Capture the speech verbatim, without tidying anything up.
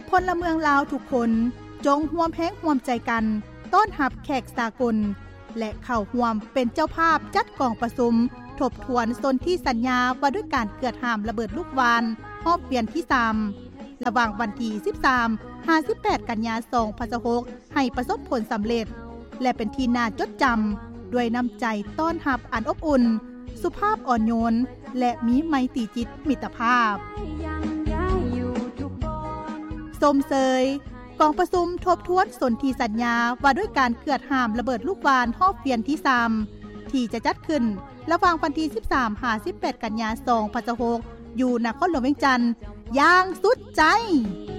พลเมืองลาวทุกคนจงร่วมแรงร่วมใจกันต้อนรับแขกสากลและเข้าร่วมเป็นเจ้าภาพจัดกองประชุมทบทวนสนธิสัญญาว่าด้วยการเกิดห้ามระเบิดลูกวานรอบเวียนที่สามระหว่างวันที่สิบสาม ห้าสิบแปดกันยายนสองพันสิบหกให้ประสบผลสำเร็จและเป็นที่น่าจดจำด้วยน้ำใจต้อนรับอันอบอุ่นสุภาพอ่อนโยนและมีไมตรีจิตมิตรภาพสมเสยกองประชุมทบทวนสนธิสัญญาว่าด้วยการเกิดห้ามระเบิดลูกวานรอบเวียนที่สามที่จะจัดขึ้นระหว่างวันที่สิบสาม ห้าสิบแปดกันยายนสองพันสิบหกอยู่นครหลวงเวียงจันทน์อย่างสุดใจ